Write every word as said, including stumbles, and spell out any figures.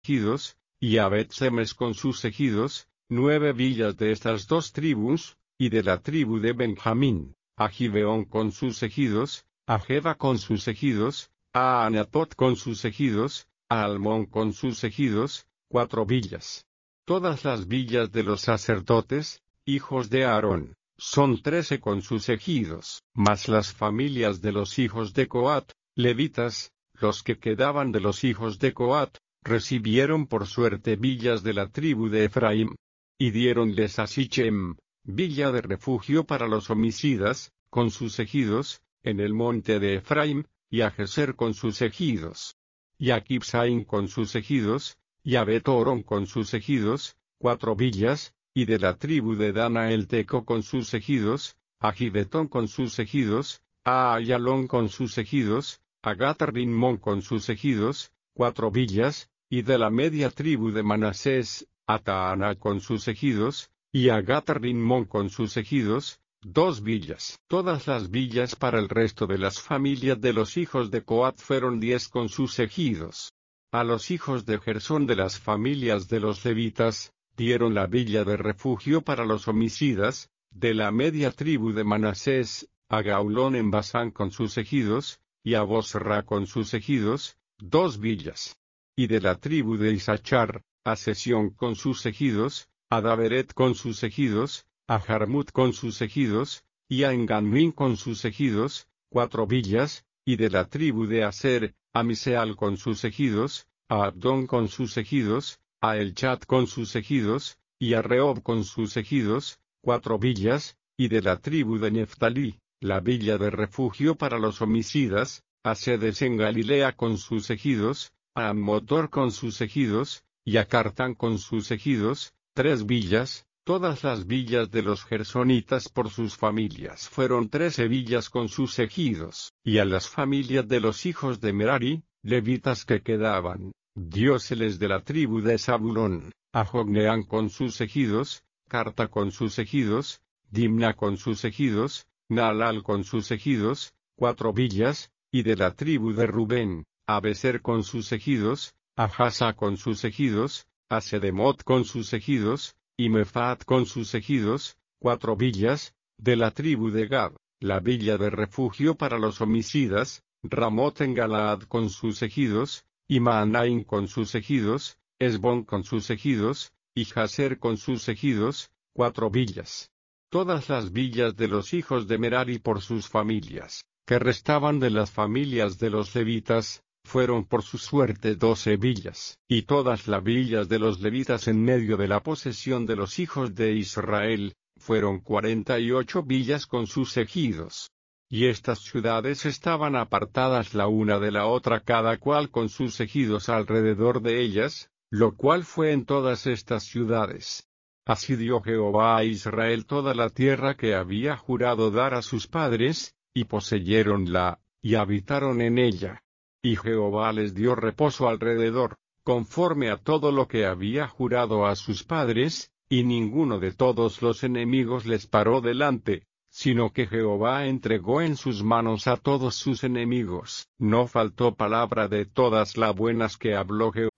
ejidos, y a Bet-Semes con sus ejidos, nueve villas de estas dos tribus, y de la tribu de Benjamín, a Gibeón con sus ejidos, a Geba con sus ejidos, a Anatot con sus ejidos, a Almón con sus ejidos, cuatro villas. Todas las villas de los sacerdotes, hijos de Aarón, son trece con sus ejidos, mas las familias de los hijos de Coat, levitas, los que quedaban de los hijos de Coat, recibieron por suerte villas de la tribu de Efraín, y diéronles a Sichem, villa de refugio para los homicidas, con sus ejidos, en el monte de Efraín, y a Geser con sus ejidos, y a Kibsaim con sus ejidos, y a Bet-Horon con sus ejidos, cuatro villas, y de la tribu de Dana el Teco con sus ejidos, a Gibetón con sus ejidos, a Ayalón con sus ejidos, a Gat-Rimmón con sus ejidos, cuatro villas, y de la media tribu de Manasés, a Taana con sus ejidos, y a Gat-Rimmón con sus ejidos, dos villas. Todas las villas para el resto de las familias de los hijos de Coat fueron diez con sus ejidos. A los hijos de Gersón de las familias de los levitas, dieron la villa de refugio para los homicidas, de la media tribu de Manasés, a Gaulón en Basán con sus ejidos, y a Bosra con sus ejidos, dos villas. Y de la tribu de Isachar, a Sesión con sus ejidos, a Daveret con sus ejidos, a Jarmut con sus ejidos, y a Enganmín con sus ejidos, cuatro villas, y de la tribu de Aser, a Miseal con sus ejidos, a Abdón con sus ejidos, a Elchat con sus ejidos, y a Rehob con sus ejidos, cuatro villas, y de la tribu de Neftalí, la villa de refugio para los homicidas, a Sedes en Galilea con sus ejidos, a Ammotor con sus ejidos, y a Cartán con sus ejidos, tres villas. Todas las villas de los gersonitas por sus familias fueron trece villas con sus ejidos, y a las familias de los hijos de Merari, levitas que quedaban, dióseles de la tribu de Zabulón, a Jogneán con sus ejidos, Carta con sus ejidos, Dimna con sus ejidos, Naalal con sus ejidos, cuatro villas, y de la tribu de Rubén, a Beser con sus ejidos, a Hasa con sus ejidos, a Sedemot con sus ejidos, y Mefaat con sus ejidos, cuatro villas, de la tribu de Gad, la villa de refugio para los homicidas, Ramot en Galaad con sus ejidos, y Maanaim con sus ejidos, Esbón con sus ejidos, y Jaser con sus ejidos, cuatro villas. Todas las villas de los hijos de Merari por sus familias, que restaban de las familias de los levitas, fueron por su suerte doce villas, y todas las villas de los levitas en medio de la posesión de los hijos de Israel, fueron cuarenta y ocho villas con sus ejidos. Y estas ciudades estaban apartadas la una de la otra cada cual con sus ejidos alrededor de ellas, lo cual fue en todas estas ciudades. Así dio Jehová a Israel toda la tierra que había jurado dar a sus padres, y poseyeronla, y habitaron en ella. Y Jehová les dio reposo alrededor, conforme a todo lo que había jurado a sus padres, y ninguno de todos los enemigos les paró delante, sino que Jehová entregó en sus manos a todos sus enemigos. No faltó palabra de todas las buenas que habló Jehová.